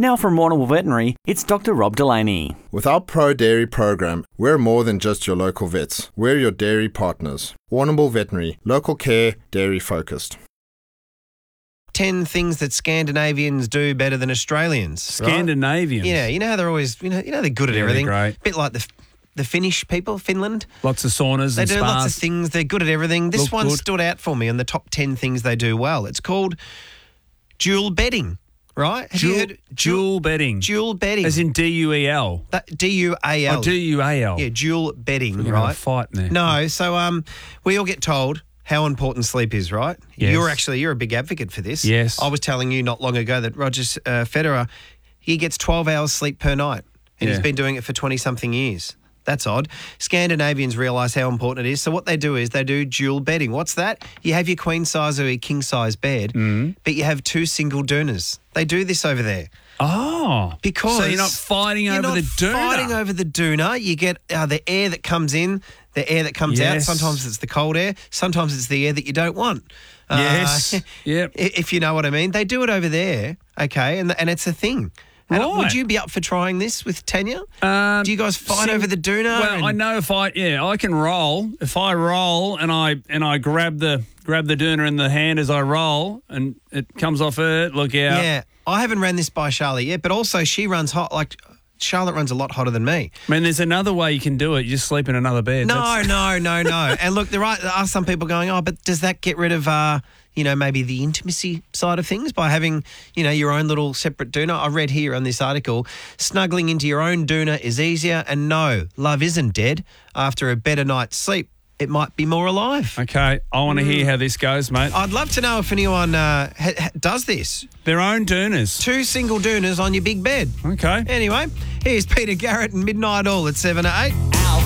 Now from Warrnambool Veterinary, it's Dr. Rob Delaney. With our Pro Dairy program, we're more than just your local vets. We're your dairy partners. Warrnambool Veterinary, local care, dairy focused. 10 things that Scandinavians do better than Australians. Scandinavians? Yeah, you know how they're always, you know they're good at everything. They're great. Bit like the Finnish people, Finland. Lots of saunas They and do spas. lots of things. They're good at everything. This Look one good. stood out for me on the top 10 things they do well. It's called dual bedding, right? Have you heard Dual bedding. dual bedding? As in D-U-E-L. D-U-A-L. Oh, D-U-A-L. Yeah, dual bedding, You're gonna have right? a fight in there. No, so we all get told how important sleep is, right? Yes. You're a big advocate for this. Yes. I was telling you not long ago that Roger Federer, he gets 12 hours sleep per night, and he's Yeah. been doing it for 20-something years. That's odd. Scandinavians realise how important it is. So what they do is they do dual bedding. What's that? You have your queen size or your king size bed, but you have 2 single doonas. They do this over there. Oh. Because So you're not fighting over the doona. You're not fighting over the doona. You get the air that comes in, the air that comes out. Yes. Sometimes it's the cold air. Sometimes it's the air that you don't want. Yes. Yep. If you know what I mean. They do it over there, okay, and it's a thing. And Right. would you be up for trying this with Tanya? Do you guys fight see, over the doona? Well, I know I can roll. If I roll and I grab the doona in the hand as I roll and it comes off her, look out. Yeah, I haven't ran this by Charlotte yet, but also she runs hot. Like Charlotte runs a lot hotter than me. I mean, there's another way you can do it. You just sleep in another bed. No. And look, there are some people going, oh, but does that get rid of, maybe the intimacy side of things by having, your own little separate doona? I read here on this article, snuggling into your own doona is easier, and no, love isn't dead. After a better night's sleep, it might be more alive. Okay, I want to hear how this goes, mate. I'd love to know if anyone does this. Their own doonas. 2 single doonas on your big bed. Okay. Anyway, here's Peter Garrett and Midnight All at 7 to 8.